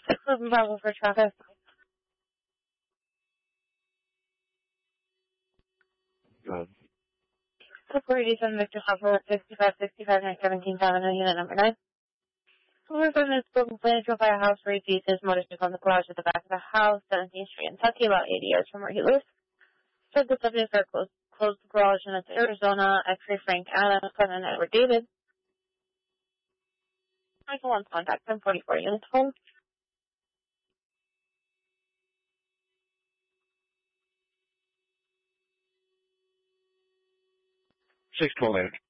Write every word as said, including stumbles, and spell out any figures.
six eleven Bravo for traffic. Good. four eighty-seven Victor Hopper, sixty-five sixty-five North seventeenth Avenue, unit number nine. Someone from this building plan to buy a house where he sees his motorcycle in the garage at the back of the house, seventeenth Street in Kentucky, about eighty yards from where he lives. Said the subject are closed, closed the garage in Arizona, X-ray Frank Adams, and Edward David. Michael wants contact ten forty-four units home. six twelve eight.